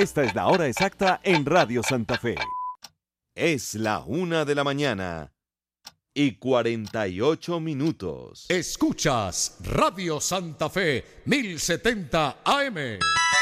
Esta es la hora exacta en Radio Santa Fe. Es la 1:48 Escuchas Radio Santa Fe 1070 AM.